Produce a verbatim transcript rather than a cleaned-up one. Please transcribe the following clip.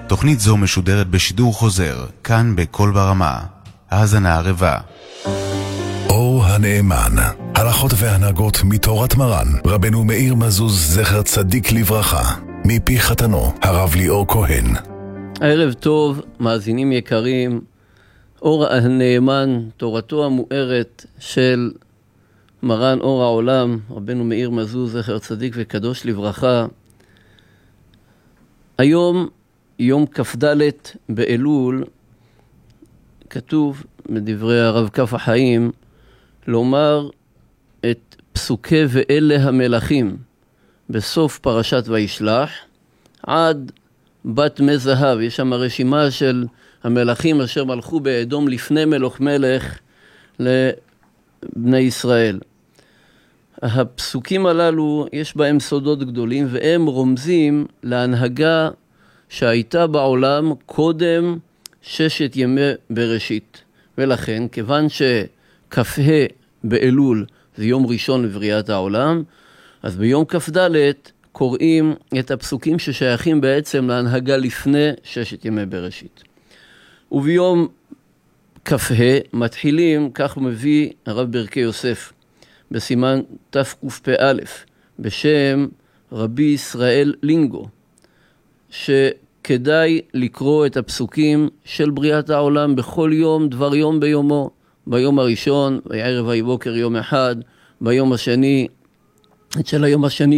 תוכנית זו משודרת בשידור חוזר, כאן בכל ברמה. האזנה ערבה. אור הנאמן, הלכות והנהגות מתורת מרן, רבנו מאיר מזוז זכר צדיק לברכה, מפי חתנו, הרב ליאור כהן. ערב טוב, מאזינים יקרים. אור הנאמן, תורתו המוארת של מרן אור העולם, רבנו מאיר מזוז זכר צדיק וקדוש לברכה. היום יום כ"ד באלול, כתוב בדברי הרב כף החיים לומר את פסוקי ואלה המלכים בסוף פרשת וישלח עד בת מזהב. יש שם רשימה של המלכים אשר מלכו באדום לפני מלוך מלך לבני ישראל. הפסוקים הללו יש בהם סודות גדולים, והם רומזים להנהגה שהייתה בעולם קודם ששת ימי בראשית. ולכן, כיוון שכ"ה באלול זה יום ראשון לבריאת העולם, אז ביום כ"ד קוראים את הפסוקים ששייכים בעצם להנהגה לפני ששת ימי בראשית. וביום כ"ה מתחילים, כך מביא הרב ברכי יוסף בסימן תקפ"א בשם רבי ישראל לינגו, שכדאי לקרוא את הפסוקים של בריאת העולם בכל יום, דבר יום ביומו. ביום הראשון, בערב ויבוקר יום אחד, ביום השני, את של היום השני